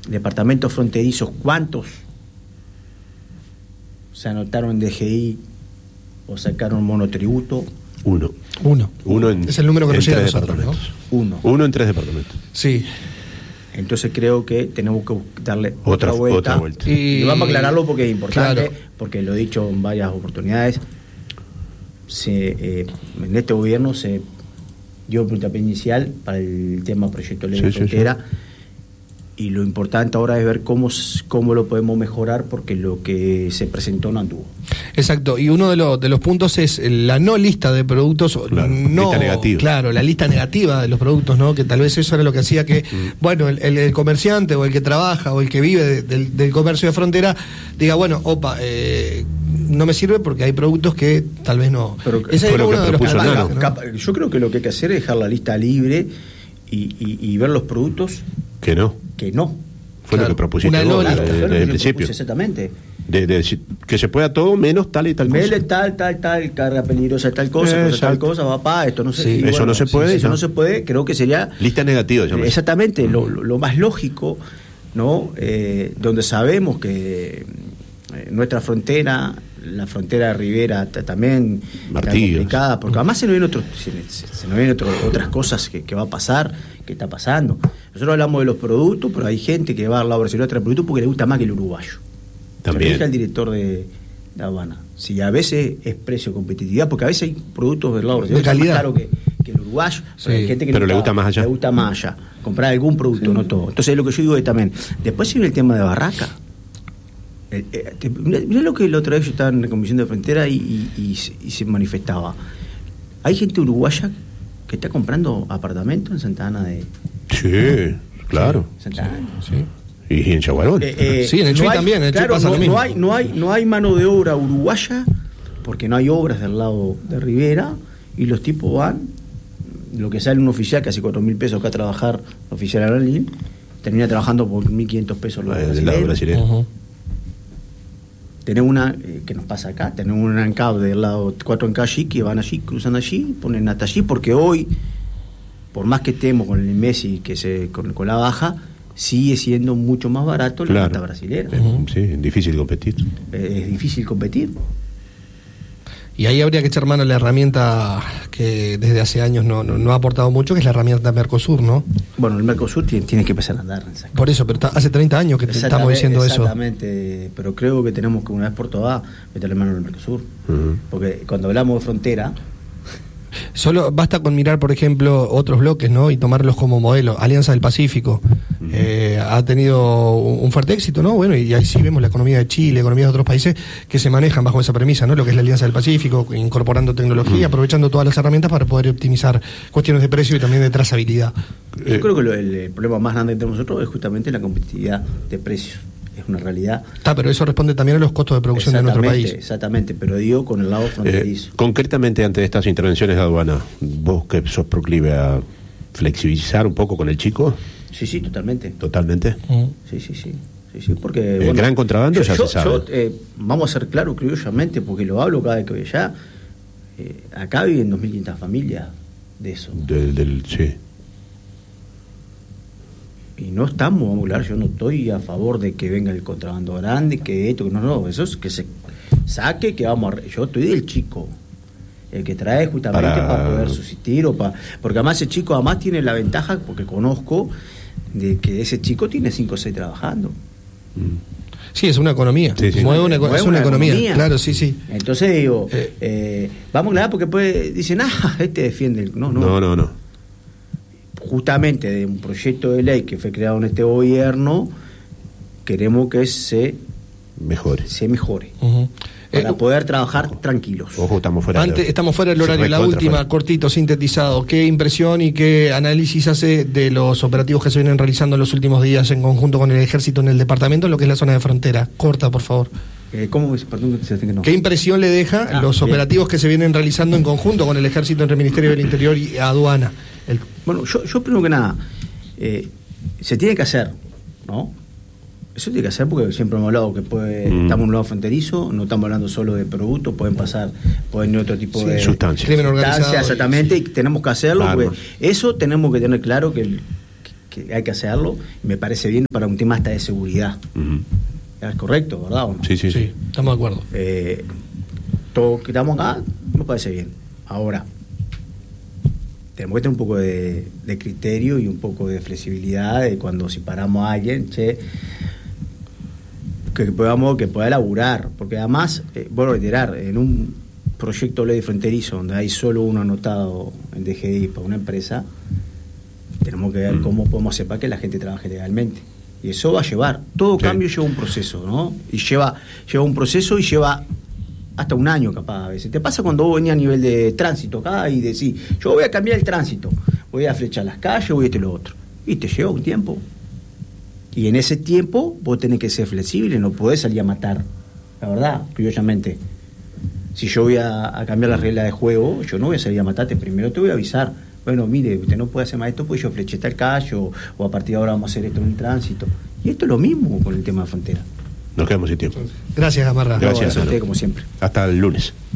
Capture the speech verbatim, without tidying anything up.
departamentos fronterizos, ¿cuántos se anotaron en D G I o sacaron monotributo? Uno. Uno. Uno en, es el número que nos llega a tres nosotros, departamentos. ¿no? Uno. Uno en tres departamentos. Sí. Entonces creo que tenemos que darle Otra, otra vuelta. otra vuelta. Y, y vamos a aclararlo porque es importante, Claro. porque lo he dicho en varias oportunidades. Se, eh, en este gobierno se dio puntapié inicial para el tema proyecto de ley de Sí, sí, frontera. sí. Y lo importante ahora es ver cómo, cómo lo podemos mejorar, porque lo que se presentó no anduvo. Exacto, y uno de, los de los puntos es la no lista de productos, Claro, no, lista negativa. Claro, la lista negativa de los productos, ¿no? Que tal vez eso era lo que hacía que, mm. bueno, el, el, el comerciante o el que trabaja o el que vive de, del, del comercio de frontera diga, bueno, opa, eh, no me sirve porque hay productos que tal vez no. Pero, Ese era uno de los capaz, ¿no? capaz, yo creo que lo que hay que hacer es dejar la lista libre y, y, y ver los productos Que no. que no. Fue Claro, lo que propusiste una vos, no lista. desde, Fue lo desde que el yo principio. propuse, exactamente. De, de decir que se pueda todo menos tal y tal cosa. Vele tal, tal, tal, carga peligrosa, tal cosa, cosa, tal Exacto. cosa, papá, esto no se Sí, y eso no se puede, Eso ¿no? no se puede, creo que sería. Lista negativa, se llama. Exactamente, lo, lo, lo más lógico, ¿no? Eh, donde sabemos que eh, nuestra frontera, la frontera de Rivera t- también está Martillos. complicada, porque además se nos vienen, otros, se, se, se nos vienen otro, otras cosas que, que va a pasar, que está pasando. Nosotros hablamos de los productos, pero hay gente que va a la Brasil otra producto porque le gusta más que el uruguayo. También. Lo dice el director de, de aduana. Si a veces es precio competitividad, porque a veces hay productos del lado de calidad más caro que, que el uruguayo, sí, pero hay gente que pero le gusta más allá. Le gusta más allá. Comprar algún producto, sí. No todo. Entonces lo que yo digo es también, después sigue el tema de barraca. El, eh, te, mirá lo que la otra vez yo estaba en la Comisión de Frontera y, y, y, y se manifestaba. Hay gente uruguaya que está comprando apartamentos en Santa Ana de... Sí, claro. Santa Ana. Sí. Y en Chaguarón. Eh, eh, Sí, en el no Chuy hay, también, en el Chuy claro, pasa no, lo mismo. no hay, no hay, no hay mano de obra uruguaya porque no hay obras del lado de Rivera y los tipos van, lo que sale un oficial que hace cuatro mil pesos acá a trabajar, oficial aerolín, termina trabajando por mil quinientos pesos los del lado brasileño. Uh-huh. Tenemos una, eh, que nos pasa acá, tenemos una en cable del lado, cuatro en calle que van allí, cruzan allí, ponen hasta allí, porque hoy, por más que estemos con el Messi, que se con, con la baja, sigue siendo mucho más barato la Claro. nata brasilera. Uh-huh. Sí, difícil competir. Eh, es difícil competir. Y ahí habría que echar mano a la herramienta que desde hace años no, no, no ha aportado mucho, que es la herramienta Mercosur, ¿no? Bueno, el Mercosur tiene, tiene que empezar a andar. Por eso, pero ta, hace treinta años que te estamos diciendo exactamente, eso. Pero creo que tenemos que una vez por todas meterle mano al Mercosur. Uh-huh. Porque cuando hablamos de frontera... Solo basta con mirar, por ejemplo, otros bloques, ¿no? Y tomarlos como modelo. Alianza del Pacífico uh-huh. eh, ha tenido un, un fuerte éxito, ¿no? Bueno, y ahí sí vemos la economía de Chile, economía de otros países que se manejan bajo esa premisa, ¿no? Lo que es la Alianza del Pacífico, incorporando tecnología, uh-huh. aprovechando todas las herramientas para poder optimizar cuestiones de precio y también de trazabilidad. Yo eh, creo que lo, el, el problema más grande que tenemos nosotros es justamente la competitividad de precios. Es una realidad. Está, pero eso responde también a los costos de producción de nuestro país. Exactamente, pero digo con el lado fronterizo. Eh, concretamente, ante estas intervenciones de aduana, ¿vos que sos proclive a flexibilizar un poco con el chico? Sí, sí, totalmente. ¿Totalmente? Uh-huh. Sí, sí, sí. sí, sí porque, el bueno, gran contrabando yo, ya yo, se sabe. Yo, eh, vamos a ser claros criollamente, porque lo hablo cada vez que voy allá. Eh, acá viven dos mil quinientas familias de eso. Del, del, sí. Y no estamos, vamos a hablar, yo no estoy a favor de que venga el contrabando grande, que esto, que no, no, eso es que se saque, que vamos a... Yo estoy del chico, el que trae justamente para, para poder subsistir, o para, porque además ese chico además tiene la ventaja, porque conozco, de que ese chico tiene cinco o seis trabajando. Sí, es una economía, sí, sí. Mueve una, Mueve es una, una economía. economía, claro, sí, sí. Entonces digo, eh, eh, vamos a hablar porque pues dicen, ah, este defiende el... No, no, no, no. no. Justamente de un proyecto de ley que fue creado en este gobierno, queremos que se mejore, se mejore uh-huh. para eh, poder trabajar tranquilos. Ojo, estamos fuera. Antes, de, estamos fuera del horario. La última, fuera. Cortito, sintetizado. ¿Qué impresión y qué análisis hace de los operativos que se vienen realizando en los últimos días en conjunto con el ejército en el departamento, en lo que es la zona de frontera? Corta, por favor. Eh, ¿Cómo? Perdón, que no. ¿Qué impresión le deja ah, los bien. operativos que se vienen realizando en conjunto con el ejército entre el Ministerio del Interior y aduana? El... Bueno, yo, yo primero que nada, eh, se tiene que hacer, ¿no? Eso tiene que hacer porque siempre hemos hablado que puede, mm. estamos en un lado fronterizo, no estamos hablando solo de productos, pueden pasar, pueden ir otro tipo sí, de sustancias. Crimen organizado. Exactamente, y tenemos que hacerlo, claro. Porque eso tenemos que tener claro que, el, que hay que hacerlo, me parece bien para un tema hasta de seguridad. Uh-huh. ¿Es correcto, verdad o no? Sí, sí, sí. Sí, estamos de acuerdo. Eh, todo que estamos acá, me parece bien. Ahora, tenemos que tener un poco de, de criterio y un poco de flexibilidad de cuando si paramos a alguien, che, que podamos, que pueda laburar, porque además, eh, vuelvo a reiterar, en un proyecto de ley fronterizo donde hay solo uno anotado en D G I para una empresa, tenemos que ver mm. cómo podemos hacer para que la gente trabaje legalmente. Y eso va a llevar, todo sí. cambio lleva un proceso, ¿no? Y lleva, lleva un proceso y lleva hasta un año capaz a veces. Te pasa cuando vos venís a nivel de tránsito acá y decís, yo voy a cambiar el tránsito, voy a flechar las calles, voy a esto y lo otro. Y te lleva un tiempo. Y en ese tiempo vos tenés que ser flexible, no podés salir a matar. La verdad, criollamente. Si yo voy a, a cambiar las reglas de juego, yo no voy a salir a matarte, primero te voy a avisar. Bueno, mire, usted no puede hacer más esto, pues yo fleché tal calle, o, o a partir de ahora vamos a hacer esto en el tránsito. Y esto es lo mismo con el tema de frontera. Nos quedamos sin tiempo. Gracias, Gamarra. Gracias, no, a usted, como siempre. Hasta el lunes.